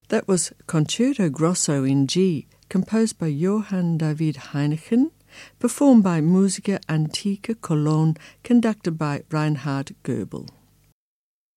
That was Concerto Grosso in G, composed by Johann David Heineken, performed by Musica Antica Cologne, conducted by Reinhard Goebel.